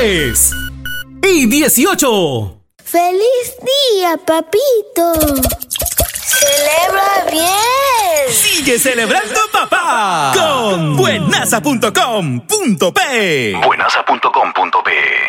3 y 18. ¡Feliz día, papito! ¡Celebra bien! ¡Sigue celebrando, papá! Con buenaza.com.p. Buenaza.com.p